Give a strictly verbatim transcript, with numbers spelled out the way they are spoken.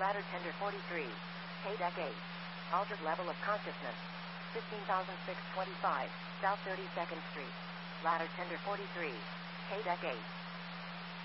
Ladder tender forty-three. K-Deck eight. Altered level of consciousness. fifteen thousand six hundred twenty-five, South thirty-second Street. Ladder tender forty-three. K-Deck eight.